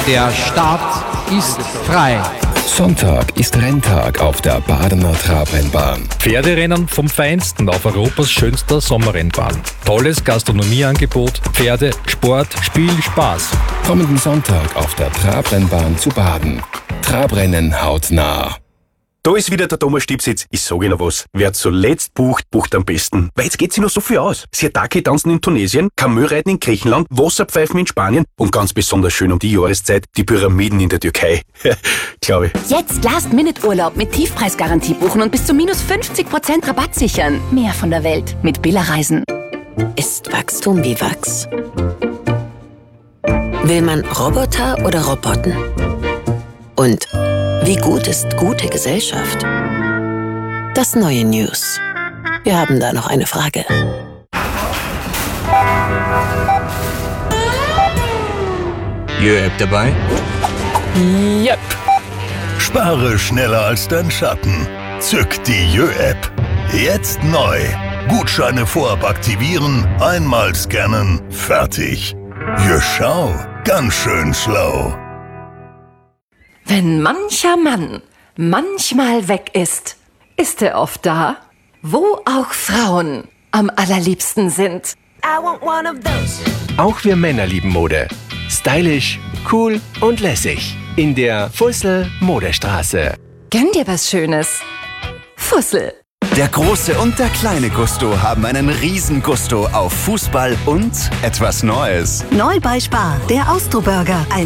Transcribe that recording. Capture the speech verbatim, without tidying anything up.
Der Start ist frei. Sonntag ist Renntag auf der Badener Trabrennbahn. Pferderennen vom Feinsten auf Europas schönster Sommerrennbahn. Tolles Gastronomieangebot, Pferde, Sport, Spiel, Spaß. Kommenden Sonntag auf der Trabrennbahn zu Baden. Trabrennen hautnah. Da ist wieder der Thomas Stiebsitz. Ich sage Ihnen was. Wer zuletzt bucht, bucht am besten. Weil jetzt geht sich noch so viel aus. Sirtaki tanzen in Tunesien, Kamelreiten in Griechenland, Wasserpfeifen in Spanien und ganz besonders schön um die Jahreszeit die Pyramiden in der Türkei. Glaube ich. Jetzt Last-Minute-Urlaub mit Tiefpreisgarantie buchen und bis zu minus fünfzig Prozent Rabatt sichern. Mehr von der Welt mit Billa Reisen. Ist Wachstum wie Wachs? Will man Roboter oder Roboten? Und wie gut ist gute Gesellschaft? Das neue News. Wir haben da noch eine Frage. Jö-App dabei? Yep. Spare schneller als dein Schatten. Zück die Jö-App. Jetzt neu. Gutscheine vorab aktivieren, einmal scannen, fertig. Jö, schau, ganz schön schlau. Wenn mancher Mann manchmal weg ist, ist er oft da, wo auch Frauen am allerliebsten sind. Auch wir Männer lieben Mode. Stylisch, cool und lässig. In der Fussel Modestraße. Gönn dir was Schönes. Fussel. Der große und der kleine Gusto haben einen riesen Gusto auf Fußball und etwas Neues. Neu bei Spar, der Austro-Burger.